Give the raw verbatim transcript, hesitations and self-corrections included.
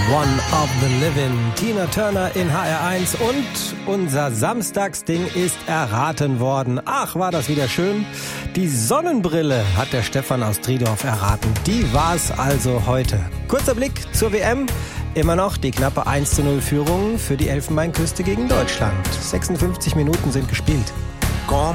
One of the Living, Tina Turner in H R eins und unser Samstagsding ist erraten worden. Ach, war das wieder schön. Die Sonnenbrille hat der Stefan aus Triedorf erraten. Die war's also heute. Kurzer Blick zur W M. Immer noch die knappe eins zu null Führung für die Elfenbeinküste gegen Deutschland. sechsundfünfzig Minuten sind gespielt.